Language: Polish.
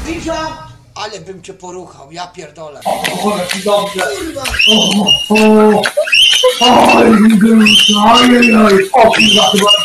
Cisza! Ale bym cię poruchał, ja pierdolę. O, jaki dobrze. Kurwa! Oj, oj, oj, o kurwa, chyba